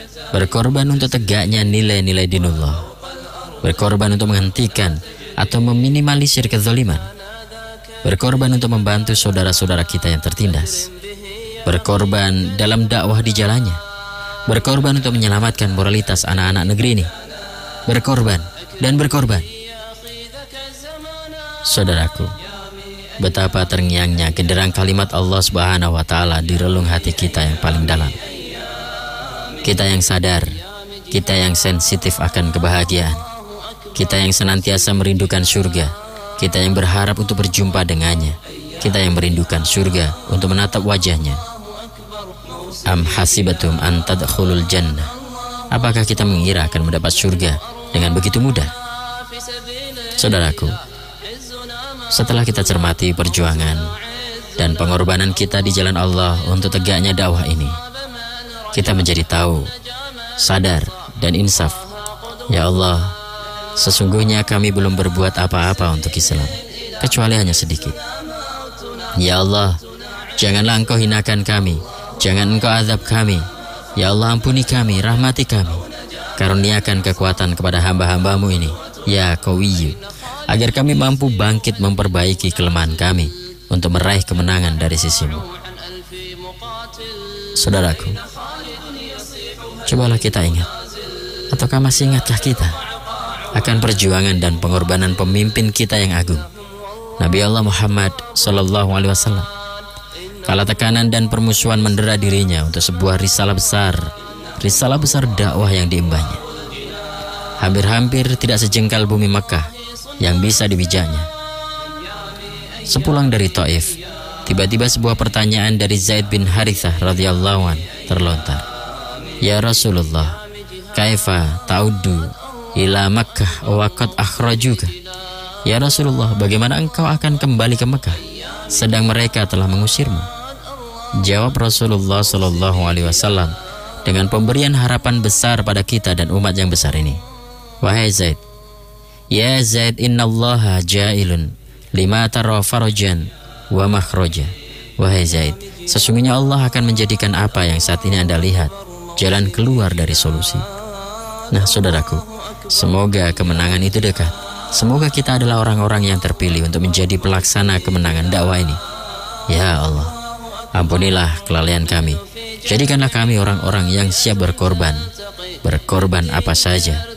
berkorban untuk tegaknya nilai-nilai dinullah, berkorban untuk menghentikan atau meminimalisir kezaliman, berkorban untuk membantu saudara-saudara kita yang tertindas, berkorban dalam dakwah di jalannya, berkorban untuk menyelamatkan moralitas anak-anak negeri ini, berkorban dan berkorban. Saudaraku, betapa terngiangnya genderang kalimat Allah Subhanahu wa Ta'ala di relung hati kita yang paling dalam. Kita yang sadar, kita yang sensitif akan kebahagiaan, kita yang senantiasa merindukan surga, kita yang berharap untuk berjumpa dengannya, kita yang merindukan surga untuk menatap wajahnya. Am hasibatum an tadkhulul jannah. Apakah kita mengira akan mendapat surga dengan begitu mudah? Saudaraku, setelah kita cermati perjuangan dan pengorbanan kita di jalan Allah untuk tegaknya dakwah ini, kita menjadi tahu, sadar dan insaf. Ya Allah, sesungguhnya kami belum berbuat apa-apa untuk Islam, kecuali hanya sedikit. Ya Allah, janganlah Engkau hinakan kami, jangan Engkau azab kami. Ya Allah, ampuni kami, rahmati kami. Karuniakan kekuatan kepada hamba-hambamu ini, ya Qawiyyu, agar kami mampu bangkit memperbaiki kelemahan kami untuk meraih kemenangan dari sisimu. Saudaraku, cobalah kita ingat, ataukah masih ingatkah kita akan perjuangan dan pengorbanan pemimpin kita yang agung, Nabi Allah Muhammad SAW. Kala tekanan dan permusuhan mendera dirinya untuk sebuah risalah besar dakwah yang diembannya, hampir-hampir tidak sejengkal bumi Mekah yang bisa dibijaknya. Sepulang dari Taif, tiba-tiba sebuah pertanyaan dari Zaid bin Harithah radhiyallahu an terlontar. Ya Rasulullah, kaifa ta'uddu ila Makkah wa qad akhrajuka? Ya Rasulullah, bagaimana engkau akan kembali ke Mekah sedang mereka telah mengusirmu? Jawab Rasulullah SAW dengan pemberian harapan besar pada kita dan umat yang besar ini. Wahai Zaid, ya Zaid, innallaha ja'ilun lima tara farajan wa makhraja. Wahai Zaid, sesungguhnya Allah akan menjadikan apa yang saat ini Anda lihat jalan keluar dari solusi. Nah saudaraku, semoga kemenangan itu dekat. Semoga kita adalah orang-orang yang terpilih untuk menjadi pelaksana kemenangan dakwah ini. Ya Allah, ampunilah kelalaian kami. Jadikanlah kami orang-orang yang siap berkorban apa saja